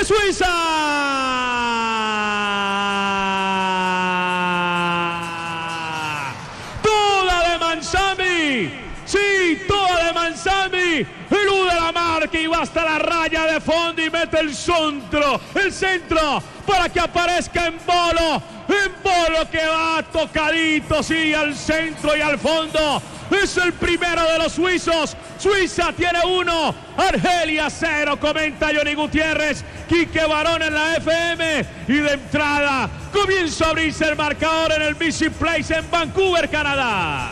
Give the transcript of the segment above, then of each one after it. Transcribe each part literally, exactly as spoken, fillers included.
Suiza. Toda de Manzambi. Sí, toda de Manzambi. Elude la marca y va hasta la raya de fondo y mete el centro. El centro para que aparezca Embolo. Embolo que va tocadito, sí, al centro y al fondo. Es el primero de los suizos. Suiza tiene uno, Argelia cero, comenta Johnny Gutiérrez. Quique Barón en la F M. Y de entrada comienza a abrirse el marcador en el B C Place en Vancouver, Canadá.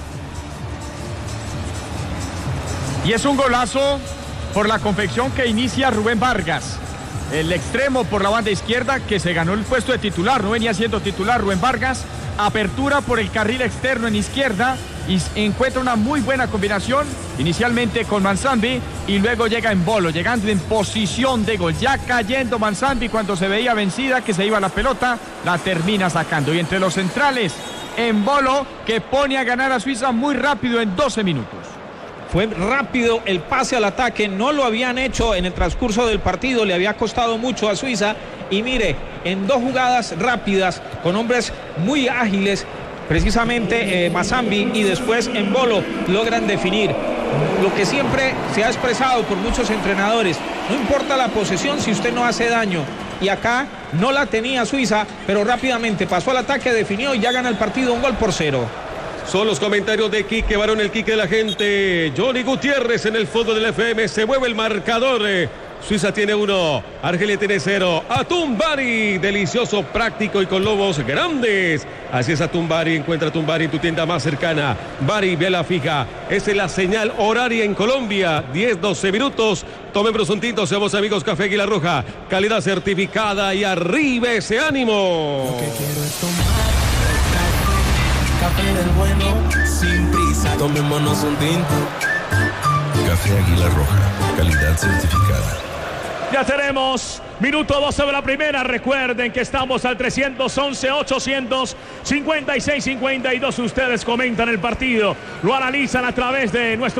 Y es un golazo por la confección que inicia Rubén Vargas, el extremo por la banda izquierda, que se ganó el puesto de titular, no venía siendo titular Rubén Vargas. Apertura por el carril externo en izquierda y encuentra una muy buena combinación, inicialmente con Manzambi y luego llega Embolo, llegando en posición de gol, ya cayendo Manzambi cuando se veía vencida, que se iba la pelota, la termina sacando. Y entre los centrales, Embolo, que pone a ganar a Suiza muy rápido en doce minutos. Fue rápido el pase al ataque, no lo habían hecho en el transcurso del partido, le había costado mucho a Suiza. Y mire, en dos jugadas rápidas, con hombres muy ágiles, precisamente eh, Manzambi y después Embolo logran definir. Lo que siempre se ha expresado por muchos entrenadores, no importa la posesión si usted no hace daño. Y acá no la tenía Suiza, pero rápidamente pasó al ataque, definió y ya gana el partido un gol por cero. Son los comentarios de Quique Barón, el Quique de la gente. Johnny Gutiérrez en el fondo del F M. Se mueve el marcador. Suiza tiene uno, Argelia tiene cero. Atumbari, delicioso, práctico y con lobos grandes. Así es Atumbari, encuentra Atumbari en tu tienda más cercana. Bari, vela fija. Esa es la señal horaria en Colombia. diez, doce minutos. Tomemos un tinto, seamos amigos. Café Águila Roja. Calidad certificada y arriba ese ánimo. Lo que quiero es tomar café del bueno, sin prisa. Tomémonos un tinto. Café Águila Roja, calidad certificada. Ya tenemos minuto doce de la primera. Recuerden que estamos al trescientos once, ochocientos cincuenta y seis, cincuenta y dos. Ustedes comentan el partido, lo analizan a través de nuestro